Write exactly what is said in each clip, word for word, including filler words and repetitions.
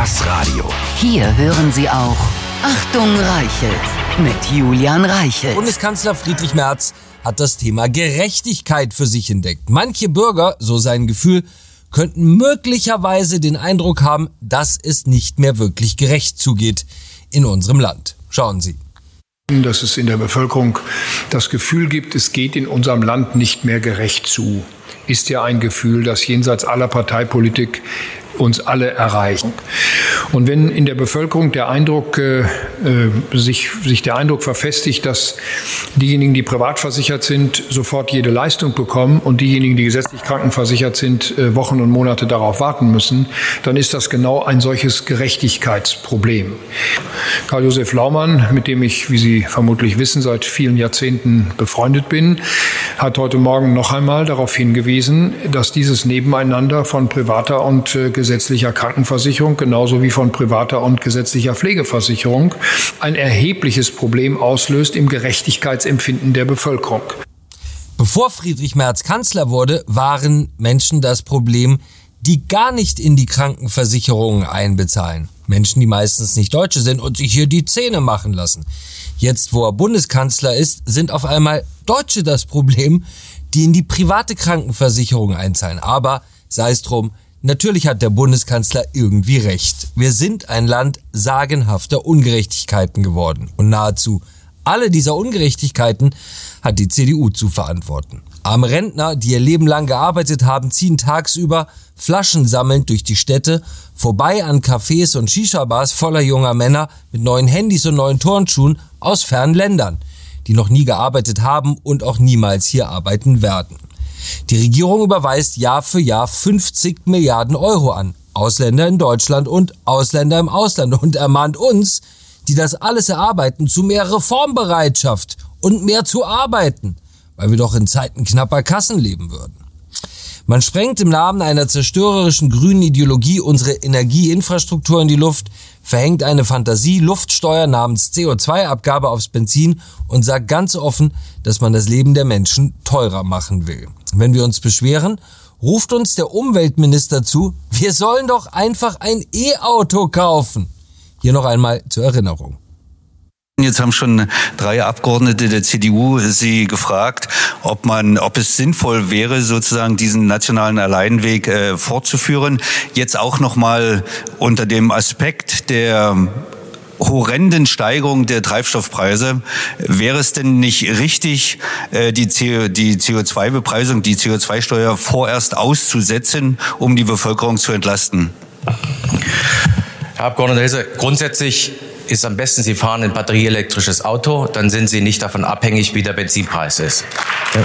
Vox Radio. Hier hören Sie auch Achtung Reichelt mit Julian Reichelt. Bundeskanzler Friedrich Merz hat das Thema Gerechtigkeit für sich entdeckt. Manche Bürger, so sein Gefühl, könnten möglicherweise den Eindruck haben, dass es nicht mehr wirklich gerecht zugeht in unserem Land. Schauen Sie. Dass es in der Bevölkerung das Gefühl gibt, es geht in unserem Land nicht mehr gerecht zu, ist ja ein Gefühl, das jenseits aller Parteipolitik uns alle erreichen. Und wenn in der Bevölkerung der Eindruck äh, sich, sich der Eindruck verfestigt, dass diejenigen, die privat versichert sind, sofort jede Leistung bekommen und diejenigen, die gesetzlich krankenversichert sind, äh, Wochen und Monate darauf warten müssen, dann ist das genau ein solches Gerechtigkeitsproblem. Karl-Josef Laumann, mit dem ich, wie Sie vermutlich wissen, seit vielen Jahrzehnten befreundet bin, hat heute Morgen noch einmal darauf hingewiesen, dass dieses Nebeneinander von privater und äh, gesetzlicher Krankenversicherung genauso wie von privater und gesetzlicher Pflegeversicherung ein erhebliches Problem auslöst im Gerechtigkeitsempfinden der Bevölkerung. Bevor Friedrich Merz Kanzler wurde, waren Menschen das Problem, die gar nicht in die Krankenversicherungen einbezahlen. Menschen, die meistens nicht Deutsche sind und sich hier die Zähne machen lassen. Jetzt, wo er Bundeskanzler ist, sind auf einmal Deutsche das Problem, die in die private Krankenversicherung einzahlen. Aber sei es drum, natürlich hat der Bundeskanzler irgendwie recht. Wir sind ein Land sagenhafter Ungerechtigkeiten geworden. Und nahezu alle dieser Ungerechtigkeiten hat die C D U zu verantworten. Arme Rentner, die ihr Leben lang gearbeitet haben, ziehen tagsüber Flaschen sammelnd durch die Städte, vorbei an Cafés und Shisha-Bars voller junger Männer mit neuen Handys und neuen Turnschuhen aus fernen Ländern, die noch nie gearbeitet haben und auch niemals hier arbeiten werden. Die Regierung überweist Jahr für Jahr fünfzig Milliarden Euro an Ausländer in Deutschland und Ausländer im Ausland und ermahnt uns, die das alles erarbeiten, zu mehr Reformbereitschaft und mehr zu arbeiten, weil wir doch in Zeiten knapper Kassen leben würden. Man sprengt im Namen einer zerstörerischen grünen Ideologie unsere Energieinfrastruktur in die Luft, verhängt eine Fantasie-Luftsteuer namens C O zwei Abgabe aufs Benzin und sagt ganz offen, dass man das Leben der Menschen teurer machen will. Wenn wir uns beschweren, ruft uns der Umweltminister zu, wir sollen doch einfach ein E-Auto kaufen. Hier noch einmal zur Erinnerung. Jetzt haben schon drei Abgeordnete der C D U Sie gefragt, ob man, ob es sinnvoll wäre, sozusagen diesen nationalen Alleinweg äh, fortzuführen. Jetzt auch nochmal unter dem Aspekt der horrenden Steigerung der Treibstoffpreise. Wäre es denn nicht richtig, die C O zwei Bepreisung, die C O zwei Steuer vorerst auszusetzen, um die Bevölkerung zu entlasten? Herr Abgeordneter Hesse, grundsätzlich ist am besten, Sie fahren ein batterieelektrisches Auto, dann sind Sie nicht davon abhängig, wie der Benzinpreis ist. Ja.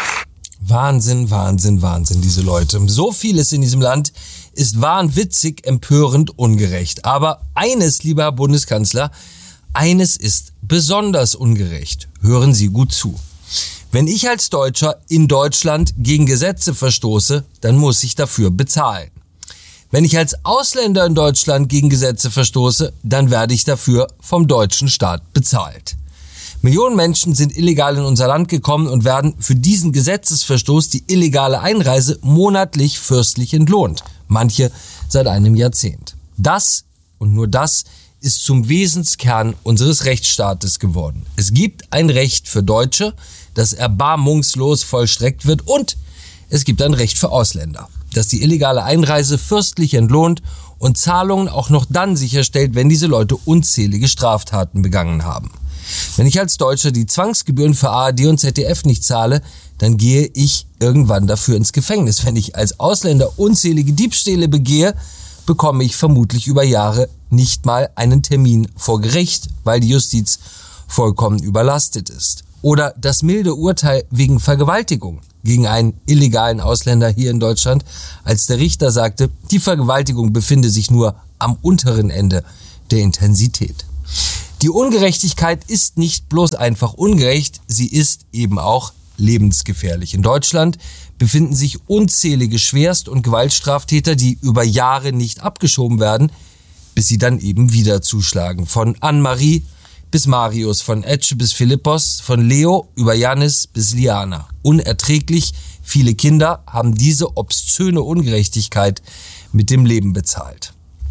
Wahnsinn, Wahnsinn, Wahnsinn, diese Leute. So vieles in diesem Land ist wahnwitzig, empörend, ungerecht. Aber eines, lieber Herr Bundeskanzler, eines ist besonders ungerecht. Hören Sie gut zu. Wenn ich als Deutscher in Deutschland gegen Gesetze verstoße, dann muss ich dafür bezahlen. Wenn ich als Ausländer in Deutschland gegen Gesetze verstoße, dann werde ich dafür vom deutschen Staat bezahlt. Millionen Menschen sind illegal in unser Land gekommen und werden für diesen Gesetzesverstoß, die illegale Einreise, monatlich fürstlich entlohnt. Manche seit einem Jahrzehnt. Das und nur das ist zum Wesenskern unseres Rechtsstaates geworden. Es gibt ein Recht für Deutsche, das erbarmungslos vollstreckt wird, und es gibt ein Recht für Ausländer, das die illegale Einreise fürstlich entlohnt und Zahlungen auch noch dann sicherstellt, wenn diese Leute unzählige Straftaten begangen haben. Wenn ich als Deutscher die Zwangsgebühren für A R D und Z D F nicht zahle, dann gehe ich irgendwann dafür ins Gefängnis. Wenn ich als Ausländer unzählige Diebstähle begehe, bekomme ich vermutlich über Jahre nicht mal einen Termin vor Gericht, weil die Justiz vollkommen überlastet ist. Oder das milde Urteil wegen Vergewaltigung gegen einen illegalen Ausländer hier in Deutschland, als der Richter sagte, die Vergewaltigung befinde sich nur am unteren Ende der Intensität. Die Ungerechtigkeit ist nicht bloß einfach ungerecht, sie ist eben auch lebensgefährlich. In Deutschland befinden sich unzählige Schwerst- und Gewaltstraftäter, die über Jahre nicht abgeschoben werden, bis sie dann eben wieder zuschlagen. Von Anne-Marie bis Marius, von Etche bis Philippos, von Leo über Janis bis Liana. Unerträglich viele Kinder haben diese obszöne Ungerechtigkeit mit dem Leben bezahlt.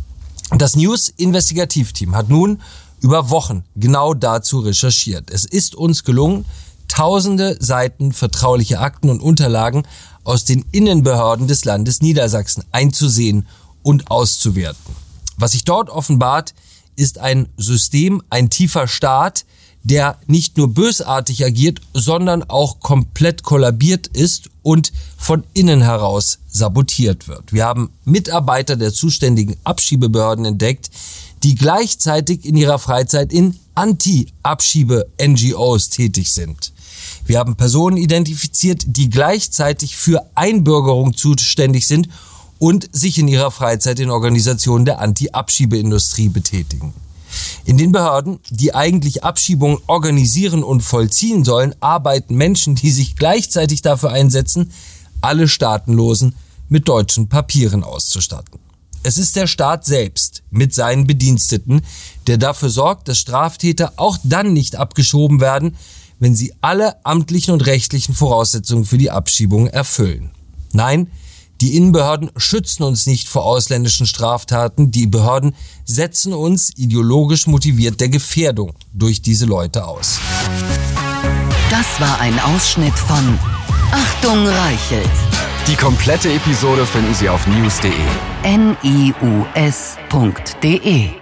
Das News-Investigativteam hat nun über Wochen genau dazu recherchiert. Es ist uns gelungen, tausende Seiten vertrauliche Akten und Unterlagen aus den Innenbehörden des Landes Niedersachsen einzusehen und auszuwerten. Was sich dort offenbart, ist ein System, ein tiefer Staat, der nicht nur bösartig agiert, sondern auch komplett kollabiert ist und von innen heraus sabotiert wird. Wir haben Mitarbeiter der zuständigen Abschiebebehörden entdeckt, die gleichzeitig in ihrer Freizeit in Anti-Abschiebe-N G Os tätig sind. Wir haben Personen identifiziert, die gleichzeitig für Einbürgerung zuständig sind und sich in ihrer Freizeit in Organisationen der Anti-Abschiebeindustrie betätigen. In den Behörden, die eigentlich Abschiebungen organisieren und vollziehen sollen, arbeiten Menschen, die sich gleichzeitig dafür einsetzen, alle Staatenlosen mit deutschen Papieren auszustatten. Es ist der Staat selbst mit seinen Bediensteten, der dafür sorgt, dass Straftäter auch dann nicht abgeschoben werden, wenn sie alle amtlichen und rechtlichen Voraussetzungen für die Abschiebung erfüllen. Nein, die Innenbehörden schützen uns nicht vor ausländischen Straftaten. Die Behörden setzen uns ideologisch motiviert der Gefährdung durch diese Leute aus. Das war ein Ausschnitt von Achtung Reichelt. Die komplette Episode finden Sie auf news punkt de. N I U S punkt de